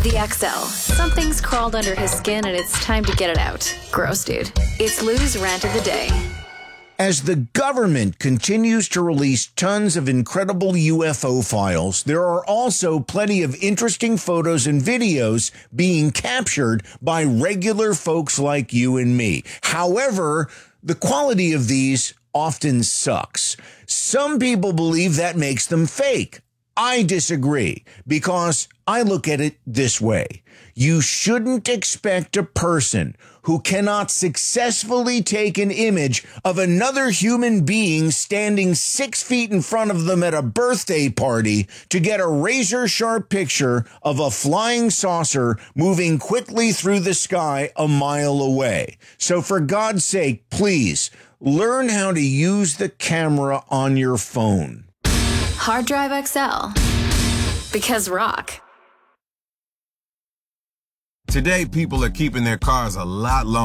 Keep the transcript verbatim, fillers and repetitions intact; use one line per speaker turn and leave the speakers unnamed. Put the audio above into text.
The X L. Something's crawled under his skin and it's time to get it out. Gross, dude. It's Lou's rant of the day.
As the government continues to release tons of incredible U F O files, there are also plenty of interesting photos and videos being captured by regular folks like you and me. However, the quality of these often sucks. Some people believe that makes them fake. I disagree, because I look at it this way. You shouldn't expect a person who cannot successfully take an image of another human being standing six feet in front of them at a birthday party to get a razor-sharp picture of a flying saucer moving quickly through the sky a mile away. So for God's sake, please, learn how to use the camera on your phone.
Hard Drive X L. Because rock.
Today, people are keeping their cars a lot longer.